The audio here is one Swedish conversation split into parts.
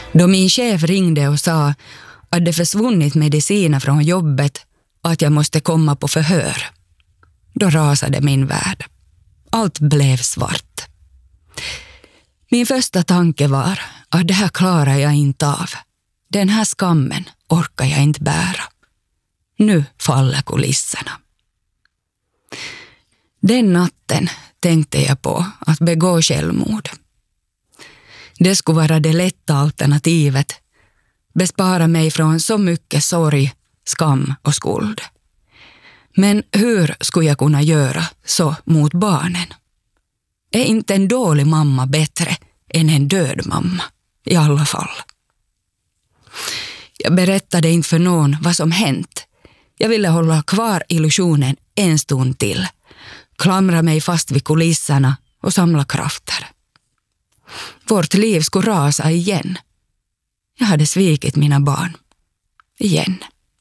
Då min chef ringde och sa att det försvunnit mediciner från jobbet och att jag måste komma på förhör, då rasade min värld. Allt blev svart. Min första tanke var att det här klarar jag inte av. Den här skammen orkar jag inte bära. Nu faller kulisserna. Den natten tänkte jag på att begå självmord. Det skulle vara det lätta alternativet. Bespara mig från så mycket sorg, skam och skuld. Men hur skulle jag kunna göra så mot barnen? Är inte en dålig mamma bättre än en död mamma? I alla fall. Jag berättade inte för någon vad som hänt. Jag ville hålla kvar illusionen en stund till. Klamra mig fast vid kulisserna och samla krafter. Vårt liv skulle rasa igen. Jag hade svikit mina barn. Igen.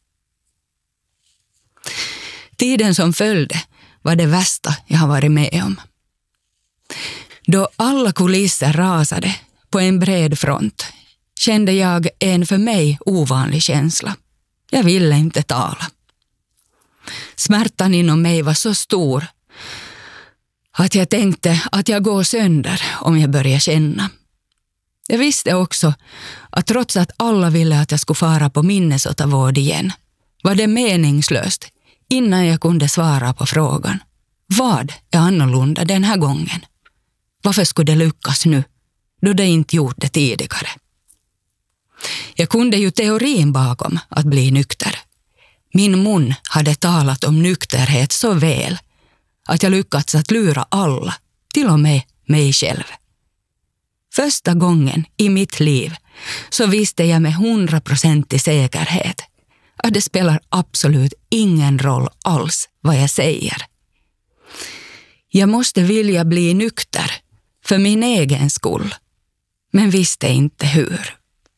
Tiden som följde var det värsta jag har varit med om. Då alla kulisser rasade på en bred front kände jag en för mig ovanlig känsla. Jag ville inte tala. Smärtan inom mig var så stor att jag tänkte att jag går sönder om jag börjar känna. Jag visste också att trots att alla ville att jag skulle fara på Minnesotavård igen var det meningslöst innan jag kunde svara på frågan. Vad är annorlunda den här gången? Varför skulle det lyckas nu då det inte gjort det tidigare? Jag kunde ju teorin bakom att bli nykter. Min mun hade talat om nykterhet så väl att jag lyckats att lura alla, till och med mig själv. Första gången i mitt liv så visste jag med 100% säkerhet att det spelar absolut ingen roll alls vad jag säger. Jag måste vilja bli nykter för min egen skull, men visste inte hur.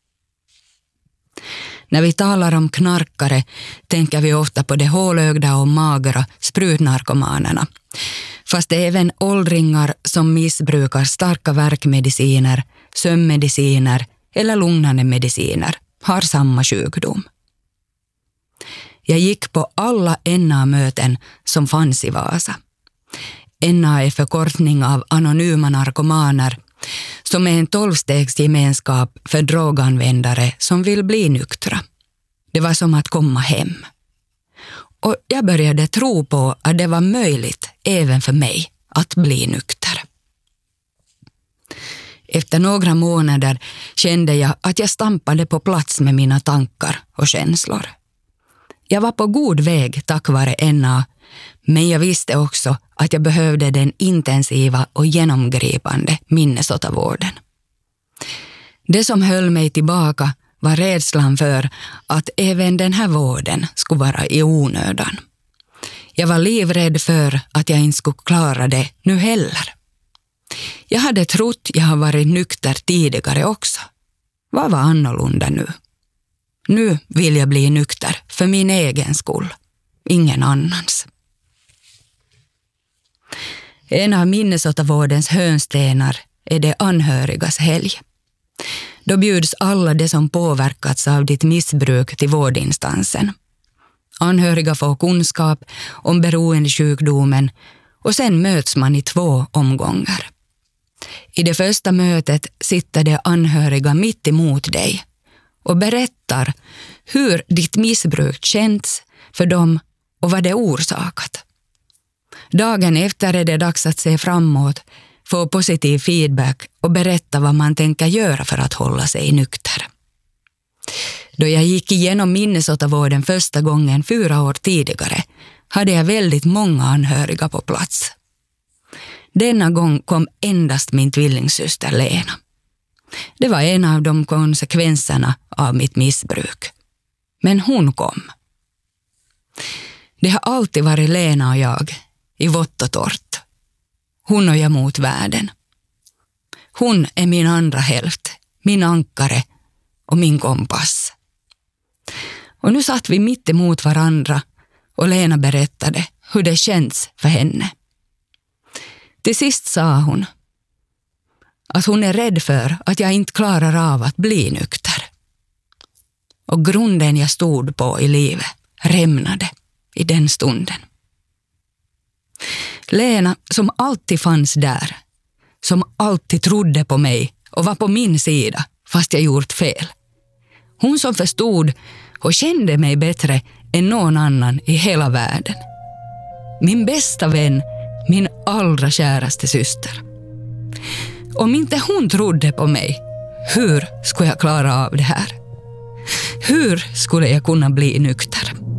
När vi talar om knarkare tänker vi ofta på de hålögda och magra sprutnarkomanerna. Fast även åldringar som missbrukar starka värkmediciner, sömnmediciner eller lugnande mediciner har samma sjukdom. Jag gick på alla NA-möten som fanns i Vasa. NA är förkortning av anonyma narkomaner som är en 12-stegsgemenskap för droganvändare som vill bli nyktra. Det var som att komma hem. Och jag började tro på att det var möjligt även för mig att bli nykter. Efter några månader kände jag att jag stampade på plats med mina tankar och känslor. Jag var på god väg tack vare NA, men jag visste också att jag behövde den intensiva och genomgripande Minnesotavården. Det som höll mig tillbaka var rädslan för att även den här vården skulle vara i onödan. Jag var livrädd för att jag inte skulle klara det nu heller. Jag hade trott jag har varit nykter tidigare också. Vad var annorlunda nu? Nu vill jag bli nykter för min egen skull, ingen annans. En av Minnesotavårdens hörnstenar är de anhörigas helg. Då bjuds alla de som påverkats av ditt missbruk till vårdinstansen. Anhöriga får kunskap om beroendesjukdomen och sen möts man i 2 omgångar. I det första mötet sitter de anhöriga mitt emot dig och berättar hur ditt missbruk känns för dem och vad det orsakat. Dagen efter är det dags att se framåt, få positiv feedback och berätta vad man tänker göra för att hålla sig nykter. Då jag gick igenom Minnesotavården första gången 4 år tidigare hade jag väldigt många anhöriga på plats. Denna gång kom endast min tvillingsyster Lena. Det var en av de konsekvenserna av mitt missbruk. Men hon kom. Det har alltid varit Lena och jag, i vått och torrt. Hon och jag mot världen. Hon är min andra hälft, min ankare och min kompass. Och nu satt vi mitt emot varandra och Lena berättade hur det känns för henne. Till sist sa hon att hon är rädd för att jag inte klarar av att bli nykter. och grunden jag stod på i livet rämnade i den stunden. Lena, som alltid fanns där, som alltid trodde på mig och var på min sida fast jag gjort fel. Hon som förstod och kände mig bättre än någon annan i hela världen. Min bästa vän, min allra käraste syster. Om inte hon trodde på mig, hur skulle jag klara av det här? Hur skulle jag kunna bli nykter?